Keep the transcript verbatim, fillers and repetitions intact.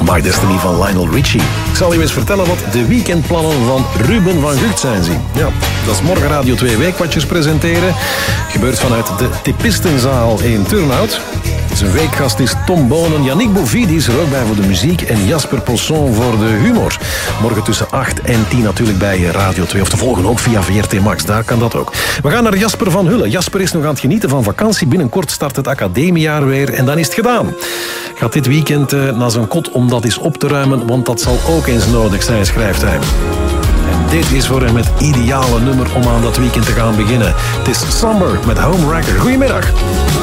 My Destiny van Lionel Richie. Ik zal u eens vertellen wat de weekendplannen van Ruben van Gucht zijn zien. Ja, dat is morgen Radio twee Weekwatchers presenteren. Gebeurt vanuit de Typistenzaal in Turnhout. Zijn weekgast is Tom Bonen. Yannick Bouvidi is er ook bij voor de muziek. En Jasper Posson voor de humor. Morgen tussen acht en tien natuurlijk bij Radio twee. Of te volgen ook via V R T Max. Daar kan dat ook. We gaan naar Jasper van Hulle. Jasper is nog aan het genieten van vakantie. Binnenkort start het academiejaar weer. En dan is het gedaan. Gaat dit weekend uh, naar zijn kot om dat eens op te ruimen. Want dat zal ook eens nodig zijn, schrijft hij. Dit is voor hem het ideale nummer om aan dat weekend te gaan beginnen. Het is Summer met Homewrecker. Goedemiddag.